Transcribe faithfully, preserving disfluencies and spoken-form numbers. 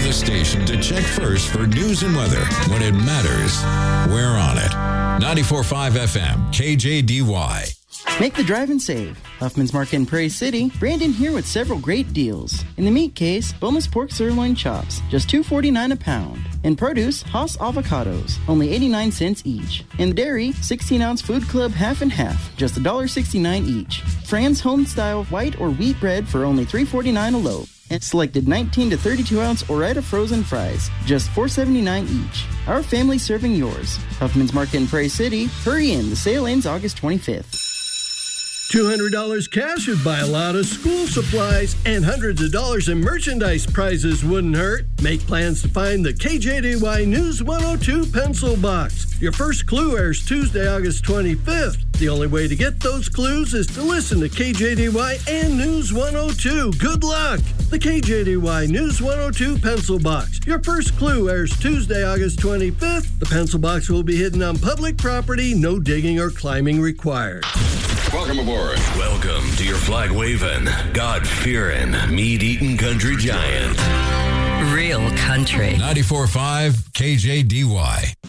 the station to check first for news and weather. When it matters, we're on it. ninety-four point five F M, K J D Y. Make the drive and save. Huffman's Market in Prairie City. Brandon here with several great deals. In the meat case, boneless pork sirloin chops, just two dollars and forty-nine cents a pound. In produce, Haas avocados, only eighty-nine cents each. In dairy, sixteen ounce Food Club half and half, just one dollar and sixty-nine cents each. Fran's home-style white or wheat bread for only three dollars and forty-nine cents a loaf. And selected nineteen to thirty-two ounce Ore-Ida frozen fries, just four dollars and seventy-nine cents each. Our family serving yours. Huffman's Market in Prairie City. Hurry in, the sale ends August twenty-fifth. two hundred dollars cash would buy a lot of school supplies, and hundreds of dollars in merchandise prizes wouldn't hurt. Make plans to find the K J D Y News one oh two pencil box. Your first clue airs Tuesday, August twenty-fifth. The only way to get those clues is to listen to K J D Y and News one oh two. Good luck! The K J D Y News one oh two pencil box. Your first clue airs Tuesday, August twenty-fifth. The pencil box will be hidden on public property. No digging or climbing required. Welcome aboard. Welcome to your flag-waving, God-fearing, meat-eating country giant. Real country. ninety-four point five K J D Y.